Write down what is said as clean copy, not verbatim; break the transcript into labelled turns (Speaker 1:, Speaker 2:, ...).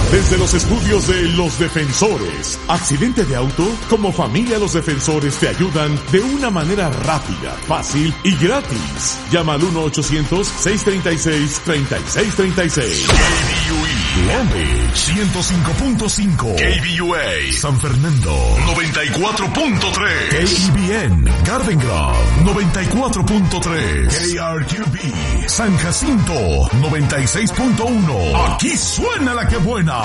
Speaker 1: Desde los estudios de Los Defensores. Accidente de auto, como familia Los Defensores te ayudan de una manera rápida, fácil y gratis. Llama al 1-800-636-3636.
Speaker 2: Long Beach 105.5. KBUA San Fernando 94.3. KEBN Garden Grove 94.3. KRQB San Jacinto 96.1. Aquí suena la que buena.